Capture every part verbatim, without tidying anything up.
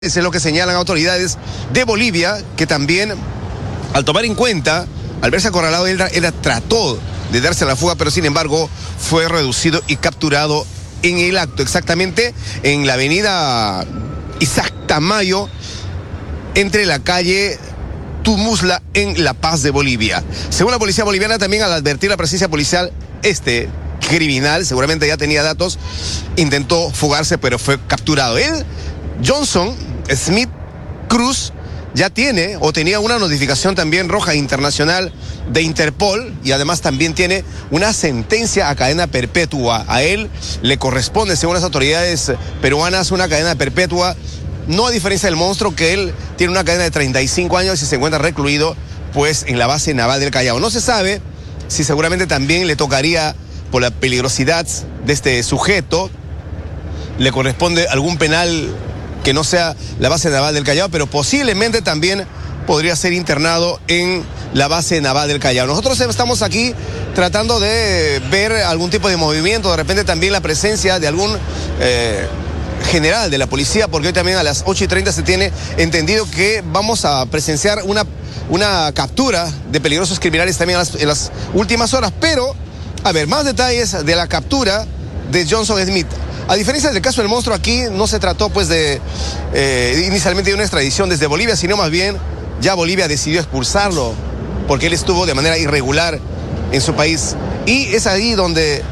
Eso es lo que señalan autoridades de Bolivia, que también, al tomar en cuenta, al verse acorralado, él, él trató de darse a la fuga, pero sin embargo fue reducido y capturado en el acto, exactamente en la avenida Isaac Tamayo, entre la calle Tumusla en La Paz de Bolivia. Según la policía boliviana, también al advertir la presencia policial, este criminal, seguramente ya tenía datos, intentó fugarse, pero fue capturado. Él, Johnson Smith Cruz, ya tiene o tenía una notificación también roja internacional de Interpol y además también tiene una sentencia a cadena perpetua. A él le corresponde, según las autoridades peruanas, una cadena perpetua, no a diferencia del monstruo, que él tiene una cadena de treinta y cinco años y se encuentra recluido pues en la base naval del Callao. No se sabe si seguramente también le tocaría, por la peligrosidad de este sujeto, le corresponde algún penal que no sea la base naval del Callao, pero posiblemente también podría ser internado en la base naval del Callao. Nosotros estamos aquí tratando de ver algún tipo de movimiento, de repente también la presencia de algún eh, general de la policía, porque hoy también a las ocho y treinta se tiene entendido que vamos a presenciar una, una captura de peligrosos criminales también en las, en las últimas horas. Pero, a ver, más detalles de la captura de Johnson Smith. A diferencia del caso del monstruo, aquí no se trató pues de eh, inicialmente de una extradición desde Bolivia, sino más bien ya Bolivia decidió expulsarlo porque él estuvo de manera irregular en su país. Y es ahí donde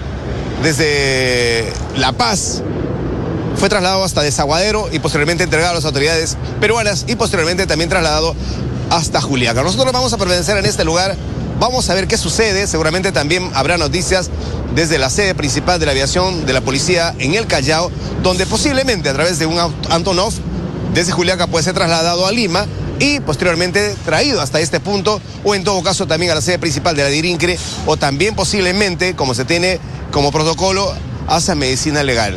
desde La Paz fue trasladado hasta Desaguadero y posteriormente entregado a las autoridades peruanas y posteriormente también trasladado hasta Juliaca. Nosotros vamos a permanecer en este lugar, vamos a ver qué sucede, seguramente también habrá noticias desde la sede principal de la aviación de la policía en el Callao, donde posiblemente a través de un Antonov desde Juliaca puede ser trasladado a Lima y posteriormente traído hasta este punto, o en todo caso también a la sede principal de la DIRINCRE, o también posiblemente, como se tiene como protocolo, hacia medicina legal.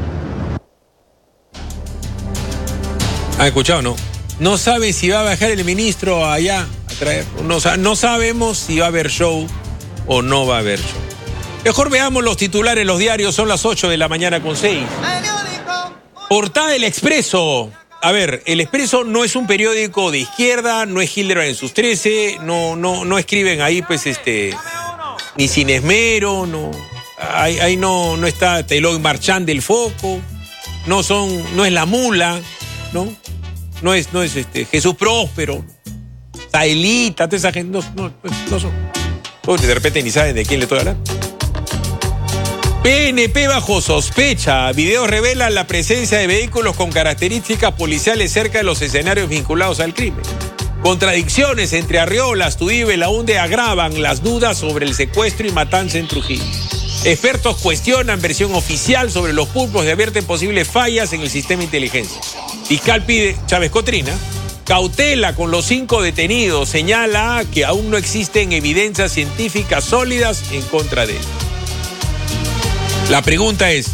¿Han escuchado, no? No sabe si va a bajar el ministro allá a traer. No, no sabemos si va a haber show o no va a haber show. Mejor veamos los titulares en los diarios, son las ocho de la mañana con seis. Portada del Expreso. A ver, el Expreso no es un periódico de izquierda, no es Hildebrand en sus trece, no, no, no escriben ahí pues este, ni sin esmero, no, ahí, ahí no, no está Eloy Marchand del Foco, no son, no es La Mula, ¿no? No es, no es este Jesús Próspero, Saelita, toda esa gente, no, no, no son. Porque de repente ni saben de quién le estoy hablando. P N P bajo sospecha. Videos revelan la presencia de vehículos con características policiales cerca de los escenarios vinculados al crimen. Contradicciones entre Arriola, Astudillo y Launde agravan las dudas sobre el secuestro y matanza en Trujillo. Expertos cuestionan versión oficial sobre los pulpos y advierten posibles fallas en el sistema de inteligencia. Fiscal pide, Chávez Cotrina, cautela con los cinco detenidos. Señala que aún no existen evidencias científicas sólidas en contra de él. La pregunta es,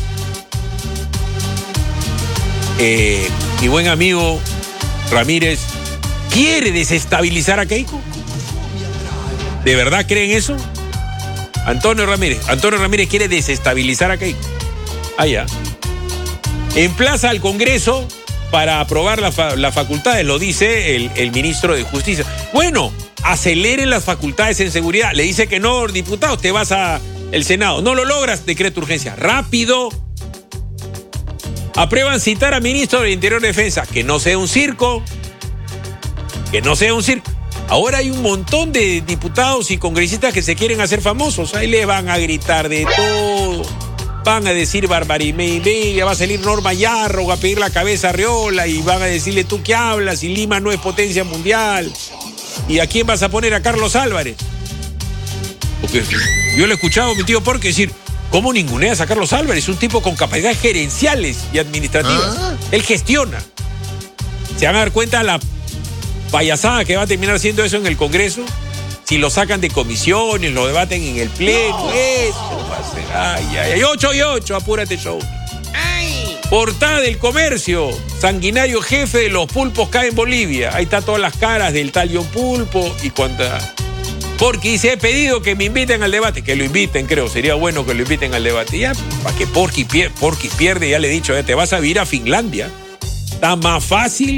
eh, mi buen amigo Ramírez, ¿quiere desestabilizar a Keiko? ¿De verdad creen eso? Antonio Ramírez, Antonio Ramírez quiere desestabilizar a Keiko. Allá. Emplaza al Congreso para aprobar las fa la facultades, lo dice el, el ministro de Justicia. Bueno, aceleren las facultades en seguridad. Le dice que no, diputado, te vas a el Senado. No lo logras, decreto de urgencia. Rápido. Aprueban citar a ministro del Interior y Defensa. Que no sea un circo. Que no sea un circo. Ahora hay un montón de diputados y congresistas que se quieren hacer famosos. Ahí les van a gritar de todo. Van a decir barbaridad. Va a salir Norma Yarro, va a pedir la cabeza a Arriola y van a decirle, ¿tú qué hablas? Y Lima no es potencia mundial. ¿Y a quién vas a poner? A Carlos Álvarez. Porque yo le he escuchado a mi tío Porque decir, ¿cómo ninguneas a Carlos Álvarez? Un tipo con capacidades gerenciales y administrativas. ¿Ah? Él gestiona. Se van a dar cuenta la payasada que va a terminar siendo eso en el Congreso. Si lo sacan de comisiones, lo debaten en el pleno. No. Eso va a ser. Ay, ay, ay. Ocho y ocho, apúrate, show. Ay. Portada del Comercio. Sanguinario jefe de los pulpos cae en Bolivia. Ahí está todas las caras del tal John Pulpo y cuánta. Porky dice, he pedido que me inviten al debate. Que lo inviten, creo. Sería bueno que lo inviten al debate. Ya, para que Porky, pier Porky pierde, ya le he dicho, ya te vas a ir a Finlandia. Está más fácil